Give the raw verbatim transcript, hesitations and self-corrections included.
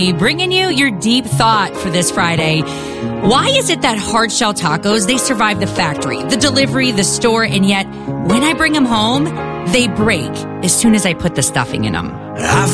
Bringing you your deep thought for this Friday. Why is it that hard shell tacos, they survive the factory, the delivery, the store, and yet when I bring them home, they break as soon as I put the stuffing in them?